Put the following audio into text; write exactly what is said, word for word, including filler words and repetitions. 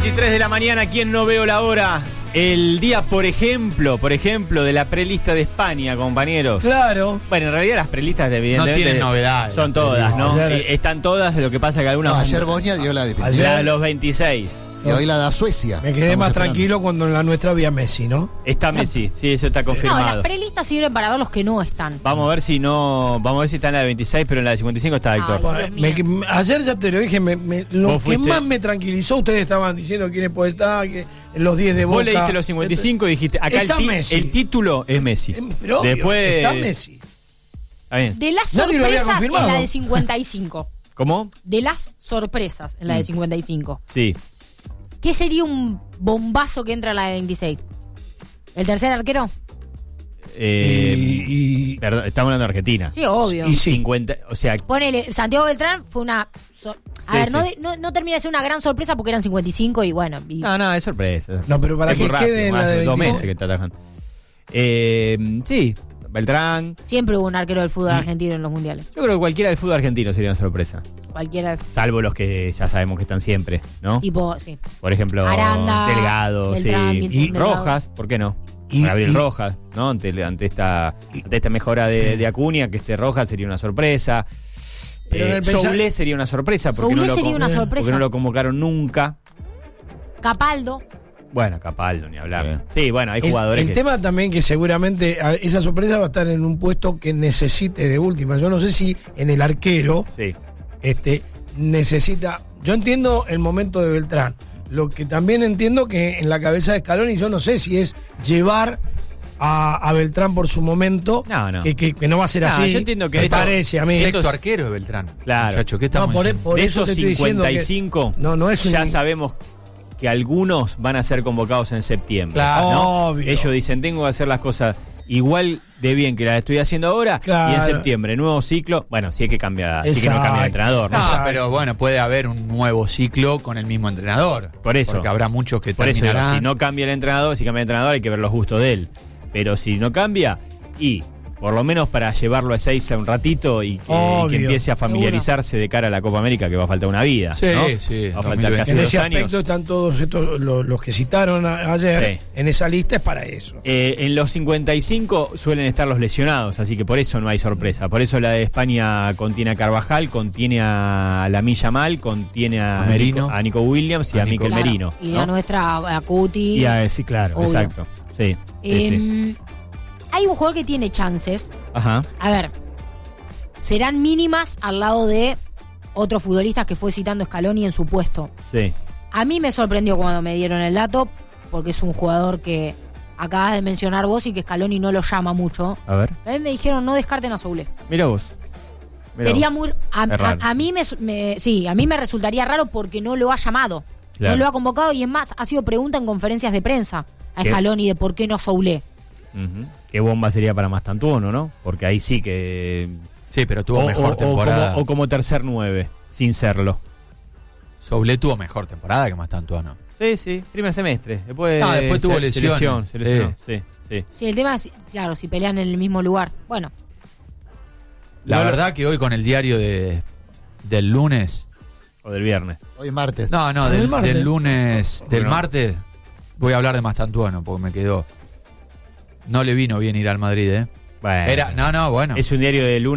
veintitrés de la mañana, ¿quién no veo la hora? El día, por ejemplo, por ejemplo, de la prelista de España, compañeros. Claro. Bueno, en realidad las prelistas de, evidentemente, no tienen novedades. Son todas, ¿no? Ayer, Eh, Están todas, lo que pasa que algunas... No, ayer Bosnia dio la definición. Ayer- La de los veintiséis. Y hoy la da Suecia. Me quedé Estamos más esperando. tranquilo cuando en la nuestra había Messi, ¿no? Está Messi, sí, eso está No, confirmado. las prelistas sirven para ver los que no están. Vamos a ver si no... Vamos a ver si está en la de veintiséis, pero en la de cincuenta y cinco está Héctor. Ay, Dios Me- mío. me- ayer ya te lo dije, me- me- lo Vos que fuiste- más me tranquilizó, ustedes estaban diciendo quiénes puede estar, que los diez de Boca. Vos leíste los cincuenta y cinco y dijiste, acá el, Está ti- Messi. el título es Messi. Eh, pero obvio, Después... está Messi. Está bien. De las Nadie lo había sorpresas en confirmado. la de cincuenta y cinco. ¿Cómo? De las sorpresas en la de cincuenta y cinco. Sí. ¿Qué sería un bombazo que entra a la de veintiséis? ¿El tercer arquero? Eh, Y- y- Perdón, estamos hablando de Argentina. Sí, obvio. Y sí. cincuenta, o sea, Ponele, Santiago Beltrán fue una... so- a Sí, ver, sí. no, de- no, no termina de ser una gran sorpresa porque eran cincuenta y cinco y bueno. y- no, no, es sorpresa. No, pero para Es que muy rápido, quede en más la de de dos veintiséis. meses que está atajando. Eh, sí, Beltrán. Siempre hubo un arquero del fútbol argentino en los mundiales. Yo creo que cualquiera del fútbol argentino sería una sorpresa. Cualquiera. Salvo los que ya sabemos que están siempre, ¿no? Tipo, sí. Por ejemplo, Aranda, Delgado, Beltrán, sí. Beltrán, Y Delgado. Rojas, ¿por qué no? Y- Gabriel y- Rojas, ¿no? Ante, ante esta ante esta mejora de, de Acuña, que este Rojas sería una sorpresa. Pero en Eh, el pensa- Soulé sería una sorpresa porque no, Soulé lo, sería con- una porque sorpresa. no lo convocaron nunca. Capaldo. Bueno, Capaldo, ni hablar. Sí, bueno, hay El, jugadores el que... tema también que seguramente a- esa sorpresa va a estar en un puesto que necesite de última. Yo no sé si en el arquero Sí. este necesita. Yo entiendo el momento de Beltrán. Lo que también entiendo que en la cabeza de Scaloni yo no sé si es llevar a, a Beltrán por su momento. No, no. Que, que- que no va a ser No, así. yo entiendo que me esto- parece a mí. Estos- Sexto arquero de Beltrán. Claro. Muchacho, ¿qué estamos No, por, diciendo? por de eso esos te estoy diciendo que- cincuenta y cinco, no, no es un- ya sabemos que algunos van a ser convocados en septiembre. Claro. ¿no? Obvio. Ellos dicen, tengo que hacer las cosas igual de bien que las estoy haciendo ahora, Claro. y en septiembre, nuevo ciclo. Bueno, sí hay que cambiar, sí que no Exacto. cambia de entrenador, ¿no? No, Exacto. pero bueno, puede haber un nuevo ciclo con el mismo entrenador. Por eso. Porque habrá muchos que Por eso digo, terminarán. si no cambia el entrenador, si cambia el entrenador hay que ver los gustos de él. Pero si no cambia, y por lo menos para llevarlo a Ezeiza un ratito y que, Obvio. que empiece a familiarizarse de cara a la Copa América, que va a faltar una vida. Sí, ¿no? sí, Va a dos mil faltar veinte. casi En dos ese años. aspecto están todos estos los, los que citaron a- ayer Sí. en esa lista es para eso. Eh, en los cincuenta y cinco suelen estar los lesionados, así que por eso no hay sorpresa. Por eso la de España contiene a Carvajal, contiene a Lamine Yamal, contiene a, A Merino. Nico, a Nico Williams y a, A Nico. Mikel Claro. Merino. Y ¿no? la nuestra, a Cuti. Y a- sí, claro, Obvio. exacto. Sí, sí, sí. Em, Hay un jugador que tiene chances. Ajá. A ver, serán mínimas al lado de otros futbolistas que fue citando Scaloni en su puesto. Sí. A mí me sorprendió cuando me dieron el dato, porque es un jugador que acabas de mencionar vos y que Scaloni no lo llama mucho. A ver. A mí me dijeron no descarten a Soulé. Mira vos. Mirá Sería vos. muy... A, Es raro. a- a mí me, me- sí, a mí me resultaría raro porque no lo ha llamado. Claro. No lo ha convocado y es más, ha sido pregunta en conferencias de prensa a ¿Qué? Scaloni de por qué no Soulé. Ujú. Qué bomba sería para Mastantuono, ¿no? Porque ahí sí que... Sí, pero tuvo o, mejor o- o temporada. como, o como tercer nueve, sin serlo. Soulé tuvo mejor temporada que Mastantuono. Sí, sí, primer semestre. Después, No, después tuvo se- lesiones. Se lesionó, se lesionó. Sí, sí. Sí, el tema es, claro, si pelean en el mismo lugar. Bueno, La No, verdad que hoy con el diario de del lunes. O del viernes. Hoy es martes. No, no, Del del, martes. del lunes, del Bueno. martes, voy a hablar de Mastantuono porque me quedó. No le vino bien ir al Madrid, ¿eh? Bueno, Era, no, no, bueno. es un diario de lunes.